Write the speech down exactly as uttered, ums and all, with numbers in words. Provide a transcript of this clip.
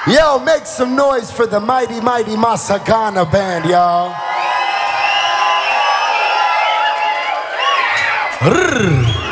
Yo, make some noise for the mighty, mighty Masagana band, y'all.